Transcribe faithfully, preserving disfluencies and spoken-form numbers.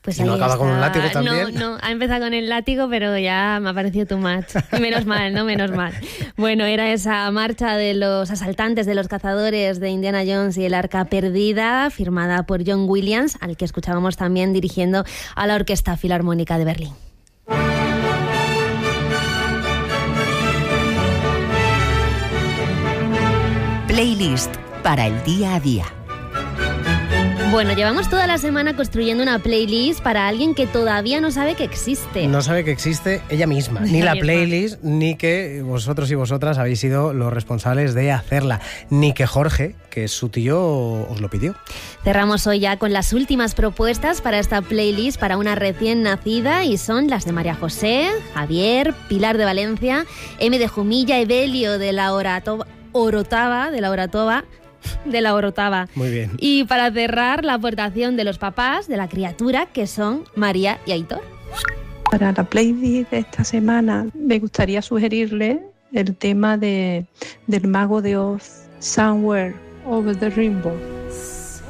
Pues y no acaba está. Con un látigo también. No, no, ha empezado con el látigo, pero ya me ha parecido too much. Menos mal, ¿no? Menos mal. Bueno, era esa marcha de los asaltantes, de los cazadores de Indiana Jones y el Arca Perdida, firmada por John Williams, al que escuchábamos también dirigiendo a la Orquesta Filarmónica de Berlín. Playlist para el día a día. Bueno, llevamos toda la semana construyendo una playlist para alguien que todavía no sabe que existe. No sabe que existe ella misma, ni la playlist, ni que vosotros y vosotras habéis sido los responsables de hacerla, ni que Jorge, que es su tío, os lo pidió. Cerramos hoy ya con las últimas propuestas para esta playlist para una recién nacida y son las de María José, Javier, Pilar de Valencia, M de Jumilla, Evelio de la Oratoba, Orotava, de la Oratoba, de la Orotava. Muy bien. Y para cerrar, la aportación de los papás de la criatura, que son María y Aitor. Para la playlist de esta semana me gustaría sugerirle el tema de, del Mago de Oz, Somewhere Over the Rainbow.